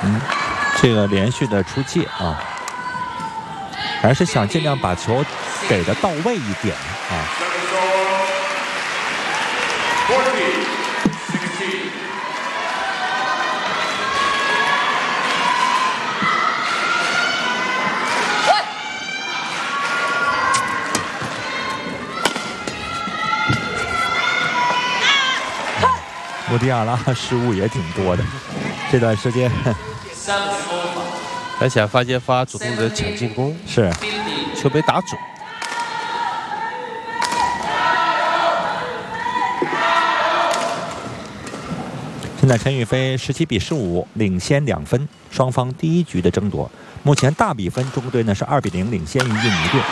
这个连续的出界啊，还是想尽量把球给的到位一点啊。穆蒂亚拉失误也挺多的，这段时间。 而且发现主动的抢进攻， 是球没打准。 现在陈雨菲17比15领先2分，双方第一局的争夺。目前大比分，中国队呢是2比0领先于印尼队。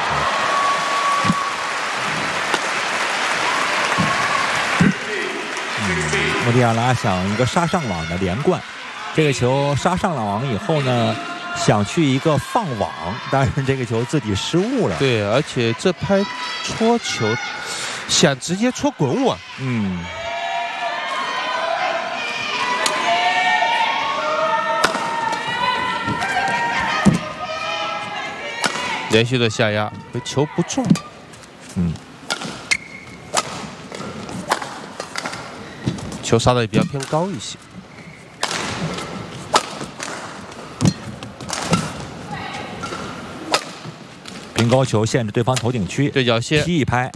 穆蒂亚拉想一个杀上网的连贯，这个球杀上了网以后呢，想去一个放网，但是这个球自己失误了。 对，而且这拍戳球，想直接戳滚网。连续的下压，球不中。球杀的也比较偏高一些。 平高球限制对方头顶区， 对角线踢一拍。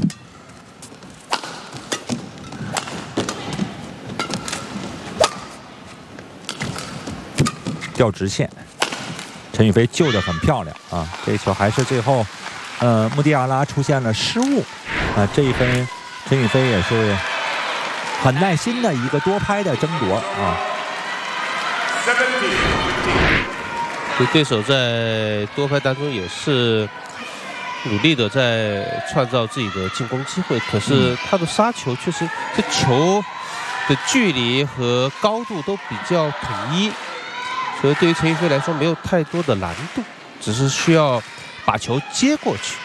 掉直线，陈雨菲救得很漂亮啊！这一球还是最后，穆蒂亚拉出现了失误啊！这一分，陈雨菲也是很耐心的一个多拍的争夺啊。 对手在多拍当中也是努力的在创造自己的进攻机会，可是他的杀球确实这球的距离和高度都比较统一。所以对于陈雨菲来说没有太多的难度，只是需要把球接过去。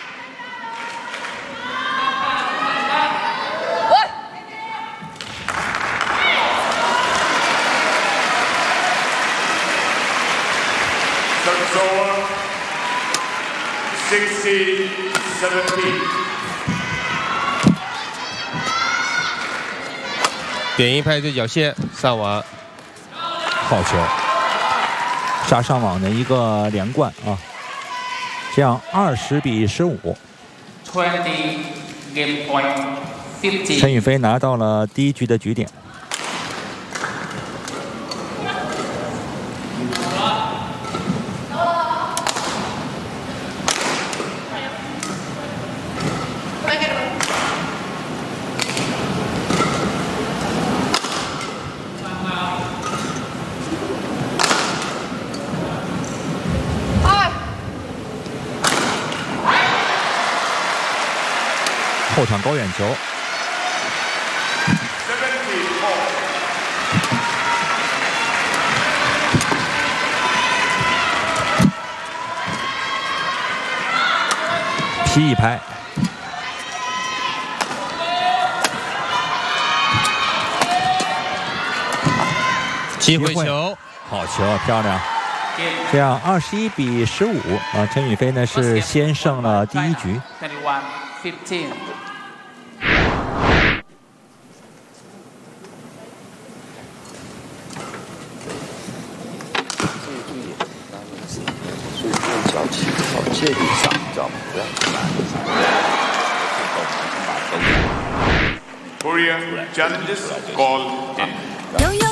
点一拍对角线上网， 好球！杀上网的一个连贯啊，这样20比15。陈雨菲拿到了第一局的局点。后场高远球，劈一拍， 机会球， 好球，漂亮！这样21比15啊，陈雨菲呢是先胜了第一局。 借力上，知道吗？不要去拦，Korean judges call 10.